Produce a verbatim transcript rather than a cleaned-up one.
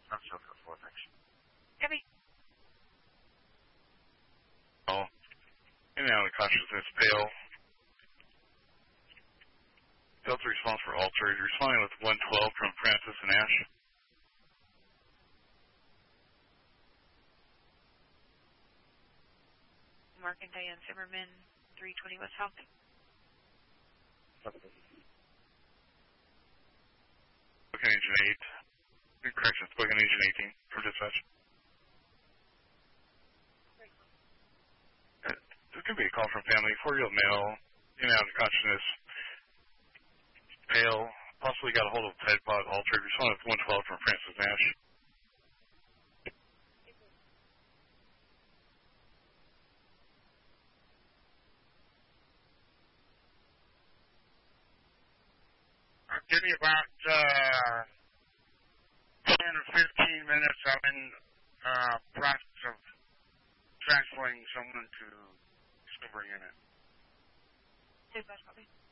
I'm so for four, thanks. Gabby. Oh, in and out of consciousness, pale. Delta response for altered. Responding with one twelve from Francis and Ash. Mark and Diane Zimmerman, three twenty West South. Booking Agent eight. Corrections, Booking Agent eighteen from dispatch. Uh, this could be a call from family, four-year-old male, in and out of consciousness, pale, possibly got a hold of Ted Pod altered. Responding with one twelve from Francis Nash. Uh, give me about uh, ten or fifteen minutes. I'm in uh, process of transferring someone to Silver Unit. Dispatch copy.